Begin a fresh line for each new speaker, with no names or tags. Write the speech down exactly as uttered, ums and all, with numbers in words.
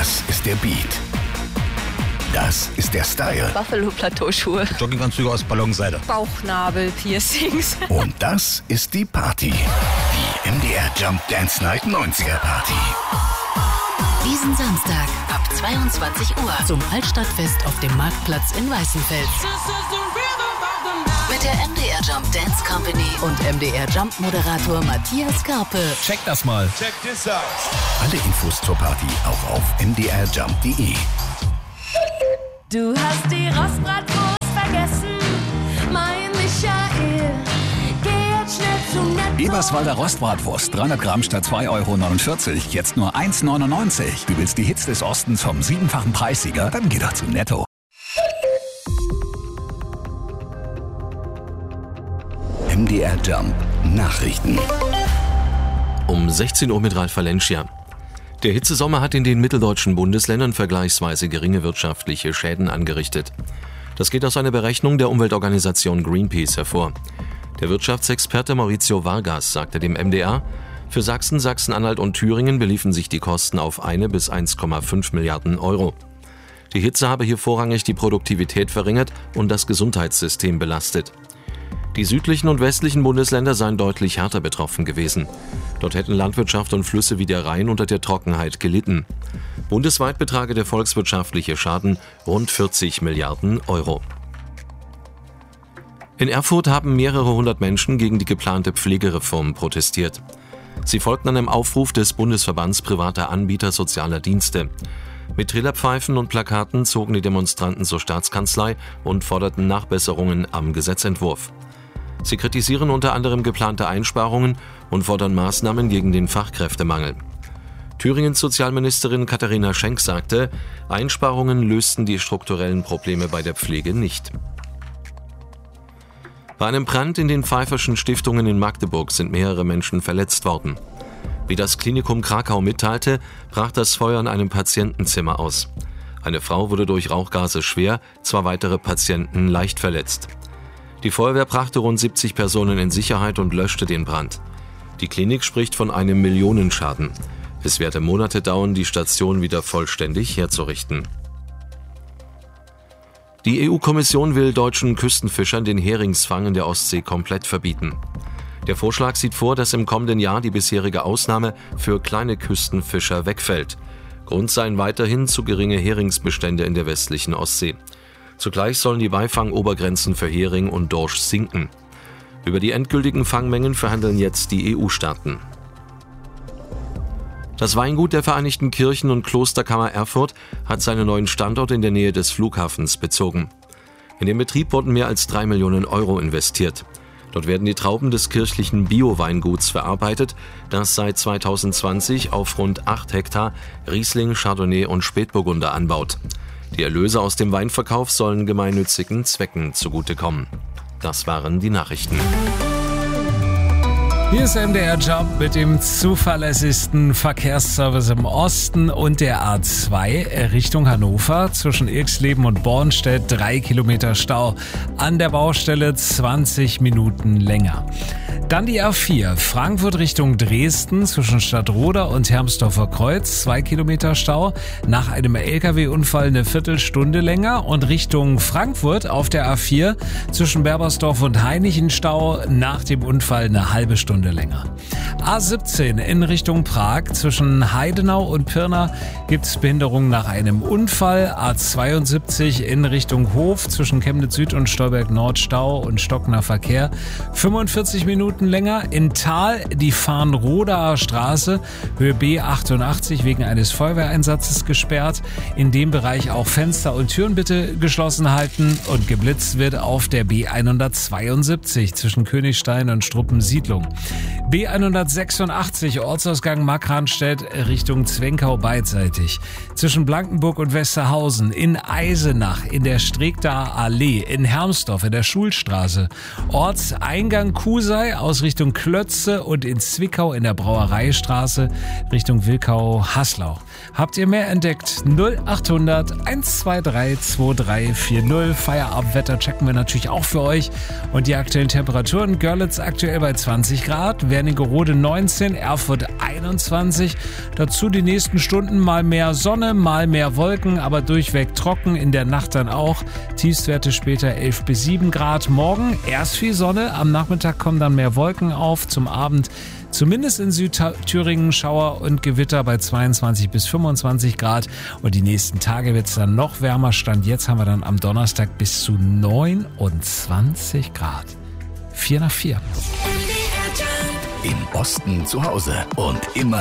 Das ist der Beat. Das ist der Style.
Buffalo-Plateauschuhe.
Jogginganzüge aus Ballonseide.
Bauchnabel-Piercings.
Und das ist die Party. Die M D R Jump Dance Night neunziger Party.
Diesen Samstag ab zweiundzwanzig Uhr zum Altstadtfest auf dem Marktplatz in Weißenfels. Mit der M D R Jump Dance Company und M D R Jump Moderator Matthias Karpe.
Check das mal.
Check this out.
Alle Infos zur Party auch auf m d r jump punkt d e.
Du hast die Rostbratwurst vergessen, mein Michael. Geh jetzt schnell zum Netto.
Eberswalder Rostbratwurst, dreihundert Gramm statt zwei Euro neunundvierzig, jetzt nur eins neunundneunzig. Du willst die Hits des Ostens vom siebenfachen Preissieger? Dann geh doch zu Netto.
M D R Jump Nachrichten.
Um sechzehn Uhr mit Ralf Valencia. Der Hitzesommer hat in den mitteldeutschen Bundesländern vergleichsweise geringe wirtschaftliche Schäden angerichtet. Das geht aus einer Berechnung der Umweltorganisation Greenpeace hervor. Der Wirtschaftsexperte Maurizio Vargas sagte dem M D R, für Sachsen, Sachsen-Anhalt und Thüringen beliefen sich die Kosten auf eine bis eins Komma fünf Milliarden Euro. Die Hitze habe hier vorrangig die Produktivität verringert und das Gesundheitssystem belastet. Die südlichen und westlichen Bundesländer seien deutlich härter betroffen gewesen. Dort hätten Landwirtschaft und Flüsse wie der Rhein unter der Trockenheit gelitten. Bundesweit betrage der volkswirtschaftliche Schaden rund vierzig Milliarden Euro. In Erfurt haben mehrere hundert Menschen gegen die geplante Pflegereform protestiert. Sie folgten einem Aufruf des Bundesverbands privater Anbieter sozialer Dienste. Mit Trillerpfeifen und Plakaten zogen die Demonstranten zur Staatskanzlei und forderten Nachbesserungen am Gesetzentwurf. Sie kritisieren unter anderem geplante Einsparungen und fordern Maßnahmen gegen den Fachkräftemangel. Thüringens Sozialministerin Katharina Schenk sagte, Einsparungen lösten die strukturellen Probleme bei der Pflege nicht. Bei einem Brand in den Pfeifferschen Stiftungen in Magdeburg sind mehrere Menschen verletzt worden. Wie das Klinikum Krakau mitteilte, brach das Feuer in einem Patientenzimmer aus. Eine Frau wurde durch Rauchgase schwer, zwei weitere Patienten leicht verletzt. Die Feuerwehr brachte rund siebzig Personen in Sicherheit und löschte den Brand. Die Klinik spricht von einem Millionenschaden. Es werde Monate dauern, die Station wieder vollständig herzurichten. Die E U-Kommission will deutschen Küstenfischern den Heringsfang in der Ostsee komplett verbieten. Der Vorschlag sieht vor, dass im kommenden Jahr die bisherige Ausnahme für kleine Küstenfischer wegfällt. Grund seien weiterhin zu geringe Heringsbestände in der westlichen Ostsee. Zugleich sollen die Beifangobergrenzen für Hering und Dorsch sinken. Über die endgültigen Fangmengen verhandeln jetzt die E U-Staaten. Das Weingut der Vereinigten Kirchen- und Klosterkammer Erfurt hat seinen neuen Standort in der Nähe des Flughafens bezogen. In den Betrieb wurden mehr als drei Millionen Euro investiert. Dort werden die Trauben des kirchlichen Bio-Weinguts verarbeitet, das seit zweitausendzwanzig auf rund acht Hektar Riesling, Chardonnay und Spätburgunder anbaut. Die Erlöse aus dem Weinverkauf sollen gemeinnützigen Zwecken zugutekommen. Das waren die Nachrichten.
Hier ist M D R Job mit dem zuverlässigsten Verkehrsservice im Osten und der A zwei Richtung Hannover zwischen Irxleben und Bornstedt drei Kilometer Stau. An der Baustelle zwanzig Minuten länger. Dann die A vier Frankfurt Richtung Dresden zwischen Stadtroda und Hermsdorfer Kreuz zwei Kilometer Stau. Nach einem L K W-Unfall eine Viertelstunde länger und Richtung Frankfurt auf der A vier zwischen Berbersdorf und Hainichen Stau. Nach dem Unfall eine halbe Stunde länger. A siebzehn in Richtung Prag zwischen Heidenau und Pirna gibt es Behinderungen nach einem Unfall. A zweiundsiebzig in Richtung Hof zwischen Chemnitz Süd und Stolberg Nord Stau und stockender Verkehr. fünfundvierzig Minuten länger. In Thal die Farnrodaer Straße Höhe B achtundachtzig wegen eines Feuerwehreinsatzes gesperrt. In dem Bereich auch Fenster und Türen bitte geschlossen halten und geblitzt wird auf der B hundertzweiundsiebzig zwischen Königstein und Struppensiedlung. B hundertsechsundachtzig Ortsausgang Markranstädt Richtung Zwenkau beidseitig. Zwischen Blankenburg und Westerhausen, in Eisenach, in der Stregdaer Allee, in Hermsdorf, in der Schulstraße. Ortseingang Kusei aus Richtung Klötze und in Zwickau in der Brauereistraße Richtung Wilkau-Haslau. Habt ihr mehr entdeckt? null achthundert eins zwei drei zwei drei vier null. Feierabendwetter checken wir natürlich auch für euch. Und die aktuellen Temperaturen: Görlitz aktuell bei zwanzig Grad, Wernigerode neunzehn, Erfurt einundzwanzig. Dazu die nächsten Stunden mal mehr Sonne, mal mehr Wolken, aber durchweg trocken, in der Nacht dann auch. Tiefstwerte später elf bis sieben Grad. Morgen erst viel Sonne, am Nachmittag kommen dann mehr Wolken auf. Zum Abend zumindest in Südthüringen Schauer und Gewitter bei zweiundzwanzig bis fünfundzwanzig Grad. Und die nächsten Tage wird es dann noch wärmer. Stand jetzt haben wir dann am Donnerstag bis zu neunundzwanzig Grad. vier nach vier.
Im Osten zu Hause und immer